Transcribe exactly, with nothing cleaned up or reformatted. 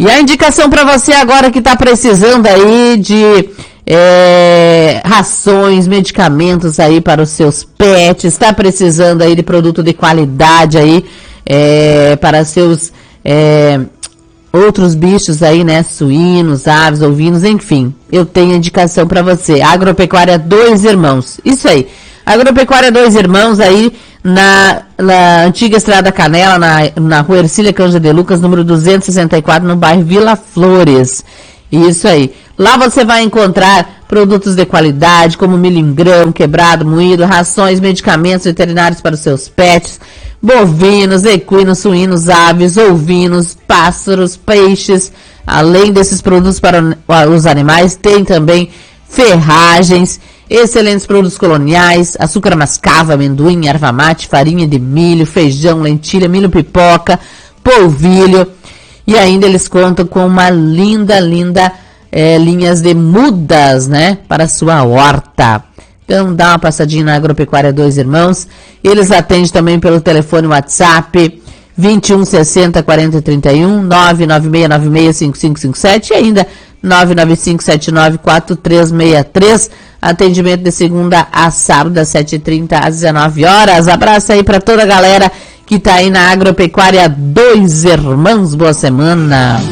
E a indicação para você agora que está precisando aí de é, rações, medicamentos aí para os seus pets, está precisando aí de produto de qualidade aí é, para seus é, outros bichos aí, né? Suínos, aves, ovinos, enfim. Eu tenho indicação para você. Agropecuária Dois Irmãos. Isso aí. Agropecuária Dois Irmãos aí na, na antiga Estrada Canela, na, na rua Ercília Canja de Lucas, número duzentos e sessenta e quatro, no bairro Vila Flores. Isso aí. Lá você vai encontrar produtos de qualidade, como milho em grão, quebrado, moído, rações, medicamentos veterinários para os seus pets, bovinos, equinos, suínos, aves, ovinos, pássaros, peixes. Além desses produtos para os animais, tem também ferragens, excelentes produtos coloniais, açúcar mascavo, amendoim, erva mate, farinha de milho, feijão, lentilha, milho pipoca, polvilho. E ainda eles contam com uma linda, linda é, linhas de mudas, né, para a sua horta. Então dá uma passadinha na Agropecuária Dois Irmãos. Eles atendem também pelo telefone WhatsApp vinte e um, sessenta, quarenta, trinta e um, nove nove seis nove seis cinco cinco cinco sete e ainda nove nove cinco sete nove quatro três seis três. Atendimento de segunda a sábado, das sete e trinta às dezenove horas. Abraço aí para toda a galera que tá aí na Agropecuária Dois Irmãos. Boa semana.